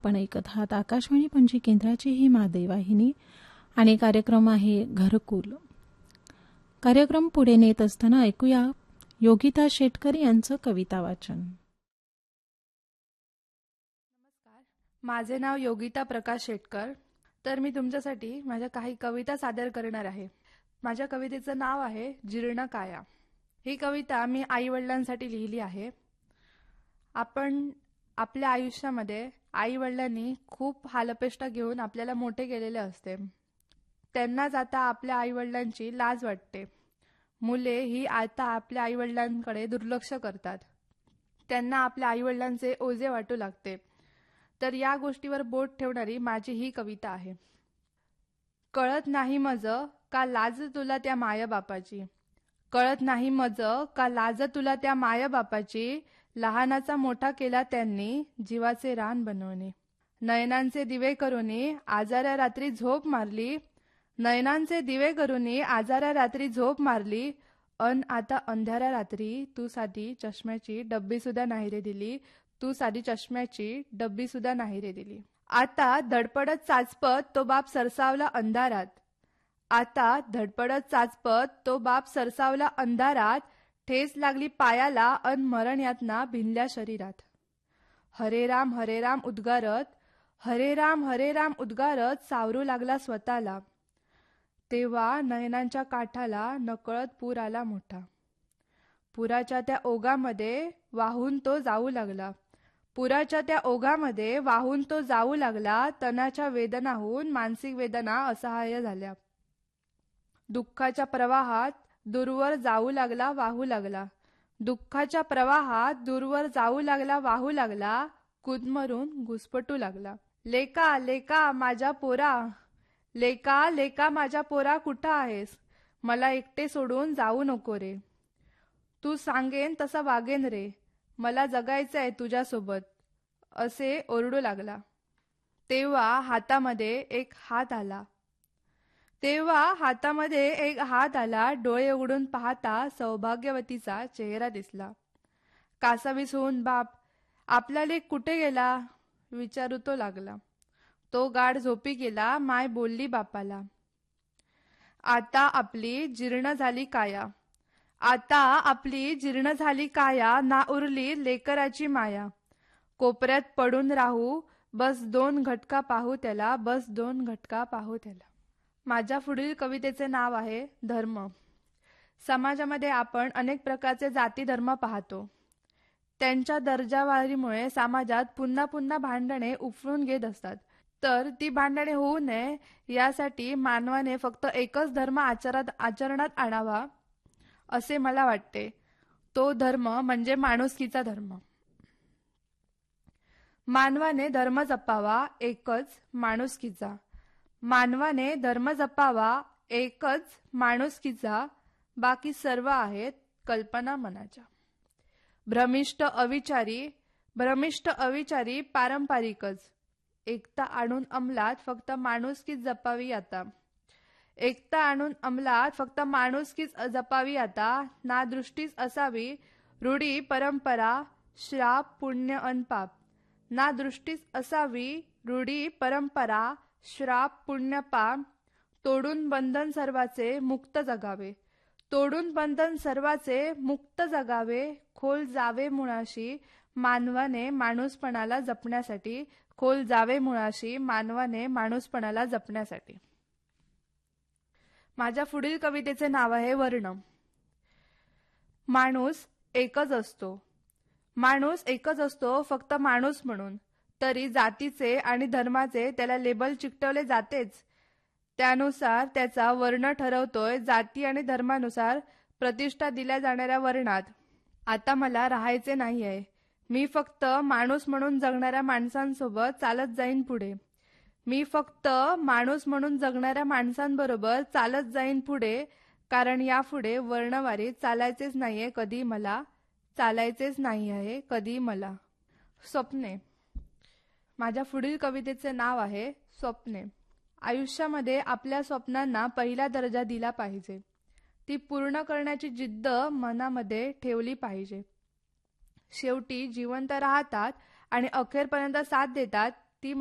पण ऐकत आहात आकाशवाणी पणजी केंद्राची ही मादे वाहिनी आणि कार्यक्रम आहे घरकुल. कार्यक्रम पुढे नेत असताना ऐकूया योगिता शेटकर यांचं कविता वाचन. नमस्कार, माझे नाव योगिता प्रकाश शेटकर. तर मी तुमच्यासाठी माझ्या काही कविता सादर करणार आहे. माझ्या कवितेचं नाव आहे जीर्ण काया. ही कविता मी आईवडिलांसाठी लिहिली आहे. आपण आपल्या आयुष्यामध्ये आईवडिलांनी खूप हालअपेष्टा घेऊन आपल्याला मोठे केलेले असते. त्यांनाच आता आपल्या आईवडिलांची लाज वाटते. मुले ही आता आपल्या आईवडिलांकडे दुर्लक्ष करतात. त्यांना आपल्या आईवडिलांचे ओझे वाटू लागते. तर या गोष्टीवर बोट ठेवणारी माझी ही कविता आहे. कळत नाही मज का लाज तुला त्या मायबापाची, कळत नाही मज का लाज तुला त्या मायबापाची, लहानाचा मोठा केला त्यांनी जीवाचे रान बनवणे. नयनांचे दिवे करूनी आजाऱ्या रात्री झोप मारली, नयनांचे दिवे करूनी आजाऱ्या रात्री झोप मारली, अन आता अंधाऱ्या रात्री तू साधी चष्म्याची डब्बी सुद्धा नाही रे दिली, तू साधी चष्म्याची डब्बी सुद्धा नाही रे दिली. आता धडपडत चाचपत तो बाप सरसावला अंधारात, आता धडपडत चाचपत तो बाप सरसावला अंधारात, ठेस लागली पायाला अन मरण यातना भिनल्या शरीरात. हरे राम उद्गारत, हरे राम उद्गारत सावरू लागला स्वतःला. तेव्हा नयनांच्या काठाला नकळत पूर आला मोठा. पुराच्या त्या ओघामध्ये वाहून तो जाऊ लागला, पुराच्या त्या ओघामध्ये वाहून तो जाऊ लागला. तनाच्या वेदनाहून मानसिक वेदना असहाय्य झाल्या. दुःखाच्या प्रवाहात दूरवर जाऊ लागला, वाहू लागला, दुःखाच्या प्रवाहात दूरवर जाऊ लागला, वाहू लागला. कुदमरून घुसपटू लागला. लेका लेका माझ्या पोरा, लेका लेका माझ्या पोरा कुठं आहेस, मला एकटे सोडून जाऊ नको रे. तू सांगेन तसा वागेन रे, मला जगायचंय तुझ्यासोबत, असे ओरडू लागला. तेव्हा हातामध्ये एक हात आला, तेव्हा हातामध्ये एक हात आला. डोळे उघडून पाहता सौभाग्यवतीचा चेहरा दिसला. कासावीस होऊन बाप आपला लेक कुठे गेला विचारू तो लागला. तो गाढ झोपी गेला. माय बोलली बापाला, आता आपली जीर्ण झाली काया, आता आपली जीर्ण झाली काया, ना उरली लेकराची माया. कोपऱ्यात पडून राहू बस दोन घटका पाहू त्याला, बस दोन घटका पाहू त्याला. माझ्या पुढील कवितेचे नाव आहे धर्म. समाजामध्ये आपण अनेक प्रकारचे जाती धर्म पाहतो. त्यांच्या दर्जावारीमुळे समाजात पुन्हा पुन्हा भांडणे उफळून घेत असतात. तर ती भांडणे होऊ नये यासाठी मानवाने फक्त एकच धर्म आचरणात आणावा असे मला वाटते. तो धर्म म्हणजे माणुसकीचा धर्म. मानवाने धर्म जपावा एकच माणुसकीचा, मानवाने धर्म जपावा एकच माणुसकीचा, बाकी सर्व आहेत कल्पना मनाच्या. भ्रमिष्ट अविचारी पारंपरिकच, एकता आणून अंमलात फक्त माणुसकीच जपावी आता, एकता आणून अंमलात फक्त माणुसकीच जपावी आता. ना दृष्टीच असावी रूढी परंपरा, श्राप पुण्य अन पाप, ना दृष्टीच असावी रूढी परंपरा, श्राप पुण्य पाप. तोडून बंधन सर्वाचे मुक्त जगावे, तोडून बंधन सर्वाचे मुक्त जगावे. खोल जावे मुळाशी मानवाने माणूसपणाला जपण्यासाठी, खोल जावे मुळाशी मानवाने माणूसपणाला जपण्यासाठी. माझ्या पुढील कवितेचे नाव आहे वर्ण. माणूस एकच असतो, माणूस एकच असतो फक्त माणूस म्हणून. तरी जातीचे आणि धर्माचे त्याला लेबल चिकटवले जातेच. त्यानुसार त्याचा वर्ण ठरवतोय जाती आणि धर्मानुसार प्रतिष्ठा दिल्या जाणाऱ्या वर्णात. आता मला राहायचे नाही आहे. मी फक्त माणूस म्हणून जगणाऱ्या माणसांसोबत चालत जाईन पुढे, मी फक्त माणूस म्हणून जगणाऱ्या माणसांबरोबर चालत जाईन पुढे. कारण यापुढे वर्णवारी चालायचेच नाहीये कधी मला, चालायचेच नाही आहे कधी मला. स्वप्ने. माझ्या पुढील कवितेचे नाव आहे स्वप्ने. आयुष्यामध्ये आपल्या स्वप्नांना पहिला दर्जा दिला पाहिजे. ती पूर्ण करण्याची जिद्द मनामध्ये ठेवली पाहिजे. शेवटी जिवंत राहतात आणि अखेरपर्यंत साथ देतात